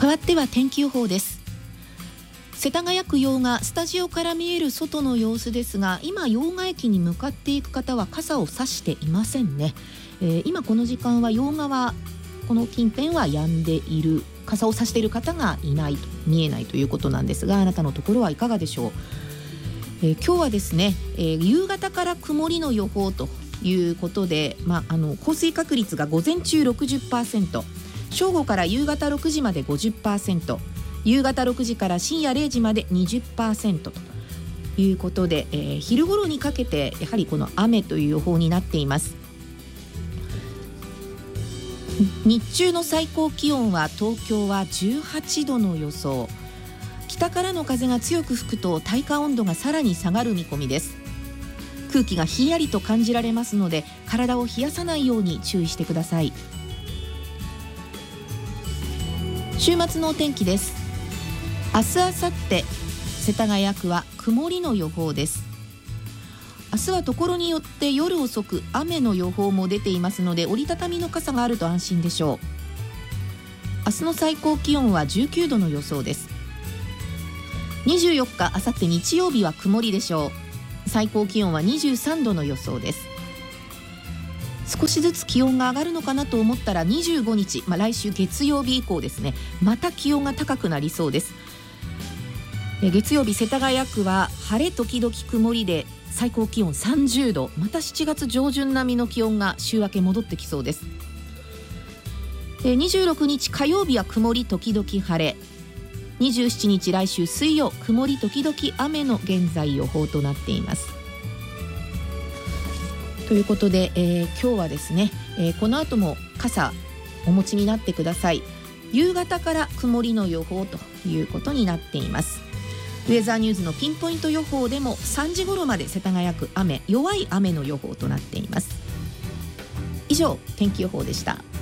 代わっては天気予報です。世田谷区用賀、スタジオから見える外の様子ですが、今用賀駅に向かっていく方は傘を差していませんね。今この時間は用賀はこの近辺は止んでいる、傘を差している方がいないと、見えないということなんですが、あなたのところはいかがでしょう。今日はですね、夕方から曇りの予報ということで、降水確率が午前中 60%、 正午から夕方6時まで 50%、夕方6時から深夜0時まで 20% ということで、昼頃にかけてやはりこの雨という予報になっています。日中の最高気温は東京は18度の予想。北からの風が強く吹くと体感温度がさらに下がる見込みです。空気がひんやりと感じられますので、体を冷やさないように注意してください。週末のお天気です。明日、明後日、世田谷区は曇りの予報です。明日はところによって夜遅く雨の予報も出ていますので、折りたたみの傘があると安心でしょう。明日の最高気温は19度の予想です。24日、明後日日曜日は曇りでしょう。最高気温は23度の予想です。少しずつ気温が上がるのかなと思ったら25日、来週月曜日以降ですね、また気温が高くなりそうです。月曜日、世田谷区は晴れ時々曇りで最高気温30度、また7月上旬並みの気温が週明け戻ってきそうです。26日火曜日は曇り時々晴れ、27日来週水曜、曇り時々雨の現在予報となっています。ということで、今日はですね、この後も傘お持ちになってください。夕方から曇りの予報ということになっています。ウェザーニューズのピンポイント予報でも3時頃まで世田谷区雨、弱い雨の予報となっています。以上、天気予報でした。